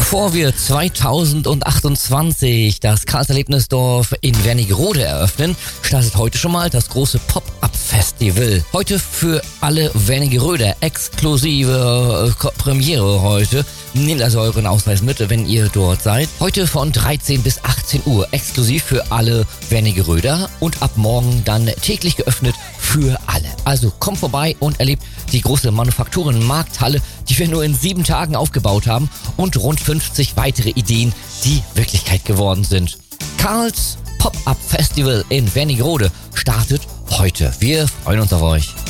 Bevor wir 2028 das Karls Erlebnisdorf in Wernigerode eröffnen, startet heute schon mal das große Pop-Up-Festival. Heute für alle Wernigeröder exklusive Premiere heute. Nehmt also euren Ausweis mit, wenn ihr dort seid. Heute von 13 bis 18 Uhr exklusiv für alle Wernigeröder und ab morgen dann täglich geöffnet für alle. Also kommt vorbei und erlebt die große Manufakturenmarkthalle, die wir nur in 7 Tagen aufgebaut haben und rund 50 weitere Ideen, die Wirklichkeit geworden sind. Karls Pop-Up Festival in Wernigerode startet heute. Wir freuen uns auf euch.